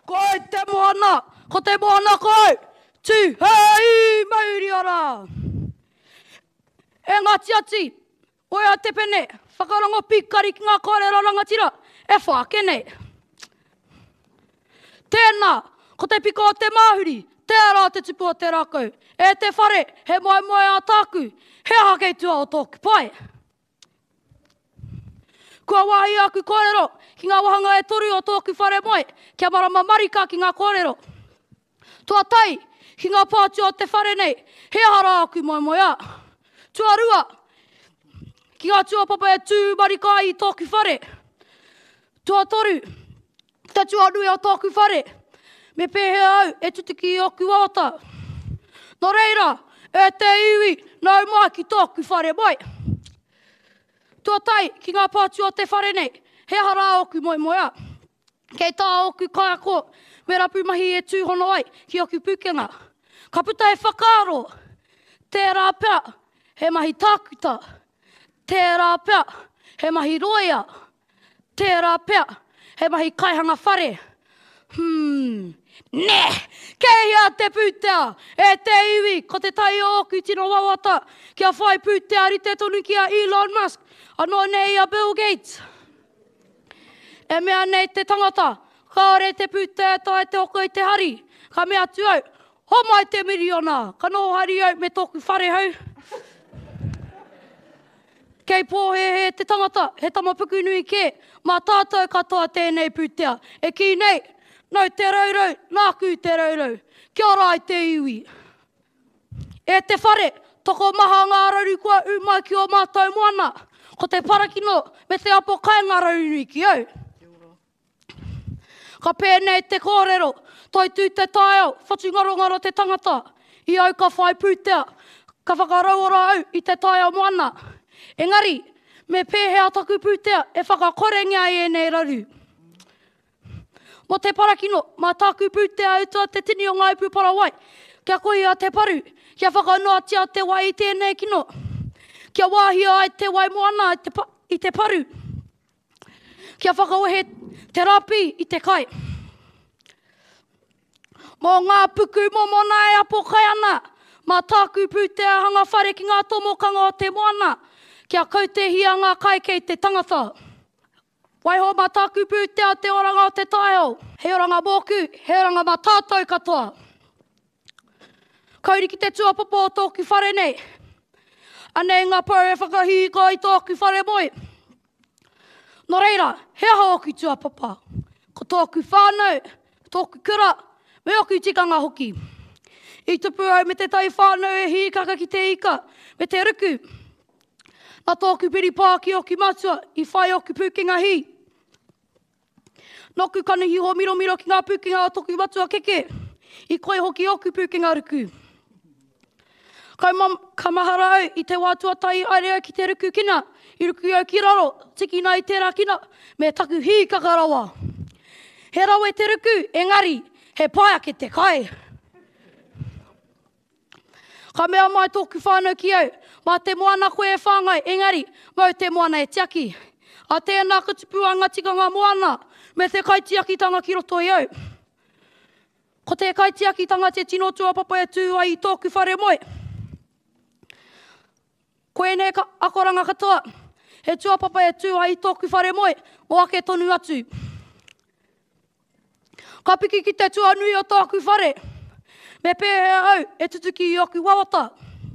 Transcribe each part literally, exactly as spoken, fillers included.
Koe te moana, ko te moana koe, tu hei mauri ora. E ngati ati, oe a te pene, whakarongo pikari ki ngā kōrero rangatira, e whakene. Tēnā, ko te piko o te māhuri, tērā te tupu o te rākau. E te whare, he moe moe a tāku, he hakei tua o tōku pai. Kua wahi aku kōrero, ki ngā wahanga e toru o tōku whare moe, kia marama marika ki ngā kōrero. Tua tai, ki ngā pātua o te whare nei, he hara aku moe moe a. Tua rua, ki ngā tua papa e tū marika i tōku whare. Tua toru, te tua nui o tōku whare, me pēhea au e tutuki i oku wawata. Nō reira, e te iwi, nau mai ki tōku whare moe. Tua tai, ki ngā pātua o te whare nei, he hara oku moe moe a. Kei tā oku kaiako, me rapu mahi e tūhono ai, ki oku pukenga. Ka puta e whakaaro, tērā pia, he mahi tākuta. Tērā pia, he mahi roia. Tērā pia, he mahi kaihanga whare. Hmm, ne, kei hea te pūtea, e te iwi, ko te tai o oku tino wawata, kia whai pūtea ri te tonu kia Elon Musk, anō nei a Bill Gates. E mea nei te tangata, ka ore te pūtea tai te oko i te hari, ka mea tu au, ho mai te miriona, ka no hari au me tōku whare hau. Kei pōhe he te tangata, he tamapuku nui ke, mā tātou katoa tēnei pūtea, e ki nei, nau te raurau, nāku te raurau, kia ora i te iwi. E te whare, toko maha ngā raru kua umai ki o mātou moana, ko te parakino me te apo kai ngā raru nui ki au. Ka pēnei te kōrero, toi tū te taeo, whatu ngaro te tangata, i au ka whai pūtea, ka whakarauora au i te taeo moana. Engari, me pēhea taku pūtea, e whakakorengia i e nei raru. Mo te parakino, mā tāku pūtea utua te tini o ngā ipu parawai, kia kohi a te paru, kia whakanoatia te wai i tēnei kino, kia wāhia ai te wai moana i te, pa, i te paru, kia whakaohe te rapi i te kai. Mo ngā puku momona e apo kai ana, mā tāku pūtea hanga whare ki ngā tomokanga o te moana, kia kautehia ngā kai kei te tangata. Waiho mā tāku pūtea te oranga o te taeo, he oranga mōku, he oranga mā tātou katoa. Kauri ki te tuapapa o tōku whare nei, anei ngā pau e whakahika i tōku whare moe. Nō reira, he aha oku tuapapa, ko tōku whānau, tōku kura, me oku tikanga hoki. I tupu au me te tai whānau e hikaka ki te ika, me te ruku. Nā tōku piripā ki oku matua, i whai oku pukenga hi. Noku kanuhi ho miro miro ki ngā pukenga o tōku matua keke, i koe hoki oku pukenga ruku. Kai mam, ka mahara au i te wātua tai aere au ki te ruku kina, i ruku au ki raro, tiki nā i tērā kina, me taku hikaka rawa. He rawe te ruku, engari, he paia ke te kai. Ka mea mai tōku whānau ki au, mā te moana koe e whāngai, engari, mau te moana e tiaki. A tēnā katupuanga tikanga moana, me te kaitiakitanga ki roto i au. Ko te kaitiakitanga te tino tuapapa e tū ai i tōku whare moe. Koe nei ka akoranga katoa, he tuapapa e tū ai i tōku whare moe, o ake tonu atu. Ka piki ki te tuanui o tōku whare, me pēhea au e tutuki i oku wawata.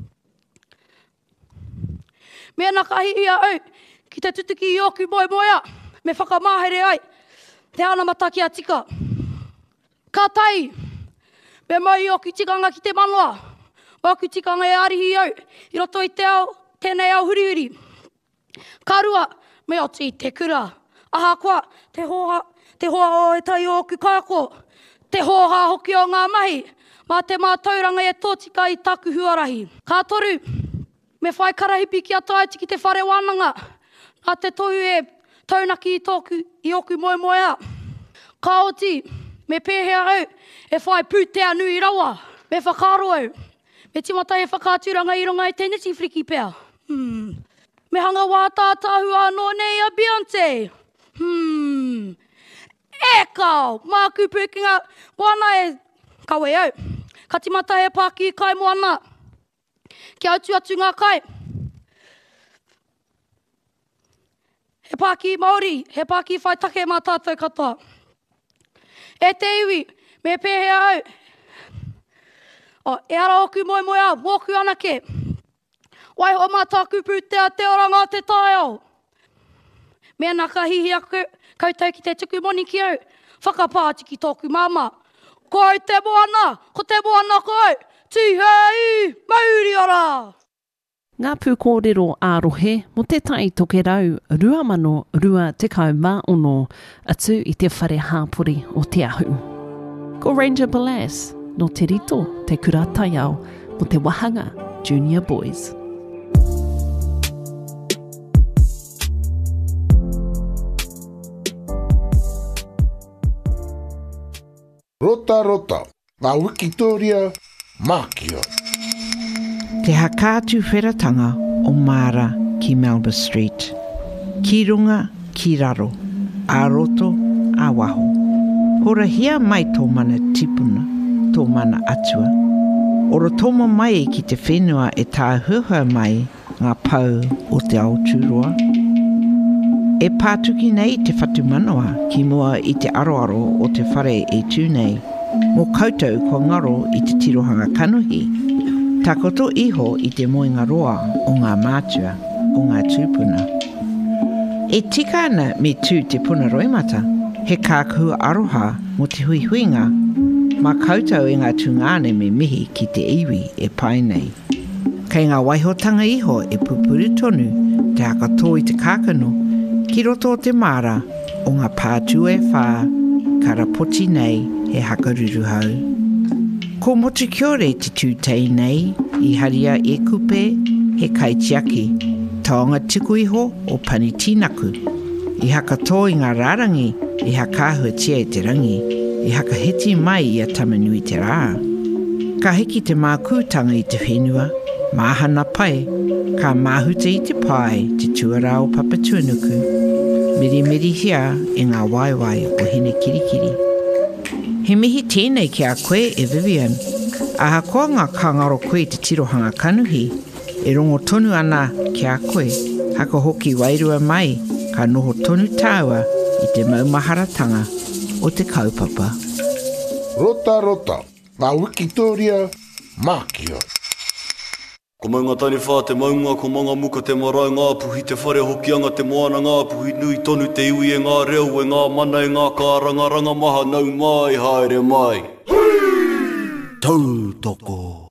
Mena ka hihia au ki te tutuki i oku moe moea, me whakamahere ai, te ana mataki a tika. Ka tai, me mai i oku tikanga ki te manoa, oku tikanga e arihi au, i roto i te au, tēnei au hurihuri. Ka rua, me oti i te kura. Aha koa, te hoha, te hoa o e tai o oku kaiako, te hoha hoki o ngā mahi, mā te mātauranga e tōtika i taku huarahi. Ka toru, me whai karahipi ki a taiti ki te whare wānanga, nā te tohu e taunaki i tōku i oku moe moea. Ka oti, me pēhea au, e whai pūtea nui rawa, me whakaro au, me timata e whakāturanga i runga i te niti friki pēr. Hmm. Me hanga wā tātāhu anō nei a Beyonce. Hmm. E kao, mā kupu ki ngā moana e kawe au. Ka timata he pāki kai moana. Ki autu atu ngā kai. He pāki Māori, he pāki whai take mā tātou katoa. E te iwi, me pēhea au. O, e ara oku moi moi au, moku anake. Wai ho mā tā kupu te a te oranga te tae au. Mea nā ka hihi aku, koutou ki te tuku moni ki au. Whakapāti ki tōku māma. Ko au te moana, ko te moana ko au. Tūhei, mauri ora! Ngā pū kōrero ārohe mo te tai toke rau rua mano rua tekau mā ono atu i te whare hāpori o te ahu. Ko Ranger Balas no te rito te kura tai au mo te Wahanga Junior Boys. Rota rota, ngā Wikitoria mākia. Te hakātu wheratanga o Mara ki Melba Street. Ki runga, ki raro, a roto, a waho. Hora hia mai tō mana tipuna, tō mana atua. Ora tōma mai ki te whenua e tā huhua mai ngā pau o te Aotearoa. E pātuki nei te whatu manoa ki mua i te aroaro o te whare e tūnei. Mō koutou ko ngaro i te tirohanga kanuhi. Takoto iho i te moinga roa o ngā mātua o ngā tūpuna. E tika ana me tū te puna roimata, he kākua aroha mo te hui huinga, mā koutou e ngā tūngāne me mihi ki te iwi e pai nei. Kei ngā waihotanga iho e pupuri tonu, te hakato i te kākano, ki roto o te mara o ngā pātua e whā, karapoti nei he hakaruru hau. Ko motu kiore te tūtei nei, i haria e kupe, he kaitiaki, taonga tiku iho o pani tinaku. I hakato i ngā rārangi, i hakahua tia e te rangi, i hakaheti mai i a tamanui te rā. Ka hiki te mākūtanga i te whenua, māhana pai, ka māhuta i te pai, te tuara o Papatuanuku. Miri miri hia e ngā waiwai o hine kirikiri. He mihi tēnei ki a koe e Vivian. Aha koa ngā kangaro koe te tirohanga kanuhi. E rongo tonu ana ki a koe. Haka hoki wairua mai ka noho tonu tāua i te maumaharatanga o te kaupapa. Rota rota, ngā Wikitoria mākia. Ko maunga tani whā te maunga, ko manga muka te marae ngā puhi, te whare hokianga te moana ngā puhi, nui tonu te iwi e ngā reo, e ngā mana e ngā kāranga ranga maha, nau mai, haere mai. Tau toko.